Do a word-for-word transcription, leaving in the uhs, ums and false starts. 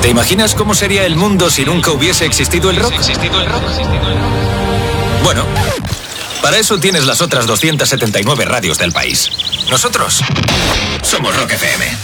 ¿Te imaginas cómo sería el mundo si nunca hubiese existido el rock? Bueno, para eso tienes las otras doscientas setenta y nueve radios del país. Nosotros somos Rock F M.